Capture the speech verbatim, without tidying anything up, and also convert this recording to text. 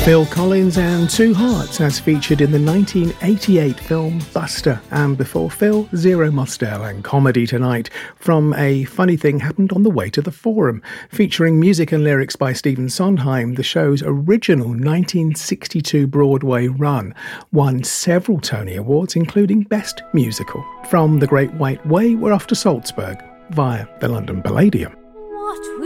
Phil Collins and Two Hearts as featured in the nineteen eighty-eight film Buster, and before Phil, Zero Mostel and Comedy Tonight from A Funny Thing Happened on the Way to the Forum, featuring music and lyrics by Stephen Sondheim. The show's original nineteen sixty-two Broadway run won several Tony Awards, including Best Musical. From The Great White Way, we're off to Salzburg via the London Palladium.